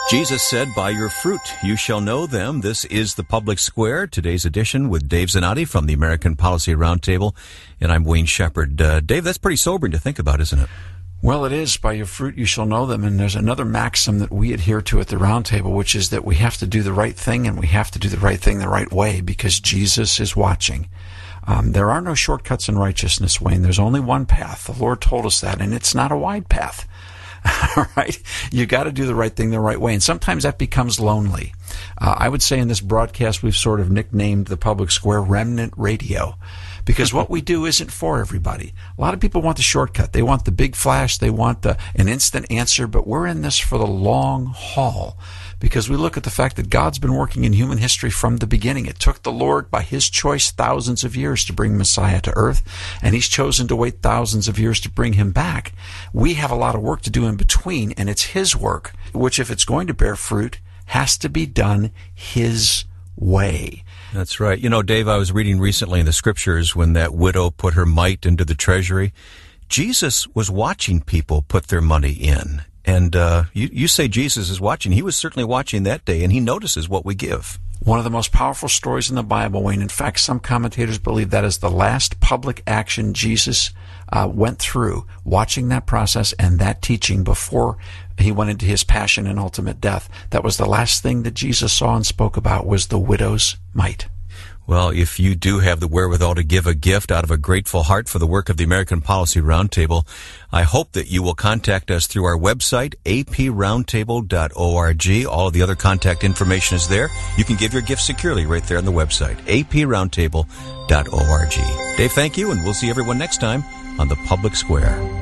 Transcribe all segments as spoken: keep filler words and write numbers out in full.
Jesus said, by your fruit you shall know them. This is The Public Square, today's edition with Dave Zanotti from the American Policy Roundtable, and I'm Wayne Shepherd. Uh, Dave, that's pretty sobering to think about, isn't it? Well, it is. By your fruit you shall know them. And there's another maxim that we adhere to at the Roundtable, which is that we have to do the right thing, and we have to do the right thing the right way because Jesus is watching. Um, there are no shortcuts in righteousness, Wayne. There's only one path. The Lord told us that, and it's not a wide path. All right? You got to do the right thing the right way. And sometimes that becomes lonely. Uh, I would say in this broadcast we've sort of nicknamed the Public Square Remnant Radio, because what we do isn't for everybody. A lot of people want the shortcut. They want the big flash. They want the, an instant answer. But we're in this for the long haul, because we look at the fact that God's been working in human history from the beginning. It took the Lord, by His choice, thousands of years to bring Messiah to earth, and He's chosen to wait thousands of years to bring Him back. We have a lot of work to do in between, and it's His work, which, if it's going to bear fruit, has to be done His way. That's right. You know, Dave, I was reading recently in the Scriptures when that widow put her mite into the treasury. Jesus was watching people put their money in. And uh, you, you say Jesus is watching. He was certainly watching that day, and He notices what we give. One of the most powerful stories in the Bible, Wayne. In fact, some commentators believe that is the last public action Jesus uh, went through, watching that process and that teaching before He went into His passion and ultimate death. That was the last thing that Jesus saw and spoke about, was the widow's mite. Well, if you do have the wherewithal to give a gift out of a grateful heart for the work of the American Policy Roundtable, I hope that you will contact us through our website, a p roundtable dot org. All of the other contact information is there. You can give your gift securely right there on the website, a p roundtable dot org. Dave, thank you, and we'll see everyone next time on The Public Square.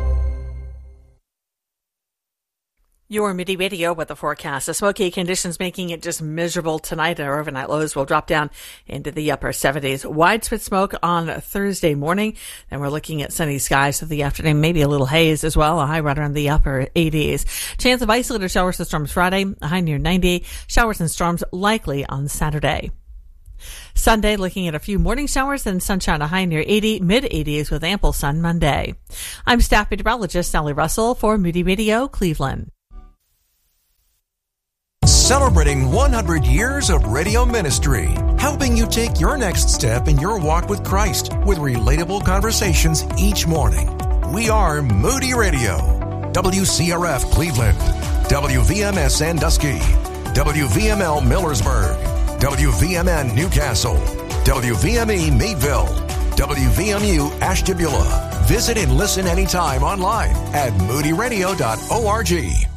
Your Moody Radio with the forecast. The smoky conditions making it just miserable tonight. Our overnight lows will drop down into the upper seventies. Widespread smoke on Thursday morning. Then we're looking at sunny skies for the afternoon, maybe a little haze as well. A high right around the upper eighties. Chance of isolated showers and storms Friday, a high near ninety. Showers and storms likely on Saturday. Sunday, looking at a few morning showers and sunshine, a high near eighty, mid-eighties with ample sun Monday. I'm staff meteorologist Sally Russell for Moody Radio, Cleveland. Celebrating one hundred years of radio ministry, helping you take your next step in your walk with Christ with relatable conversations each morning. We are Moody Radio, W C R F Cleveland, W V M S Sandusky, W V M L Millersburg, W V M N Newcastle, W V M E Meadville, W V M U Ashtabula. Visit and listen anytime online at moody radio dot org.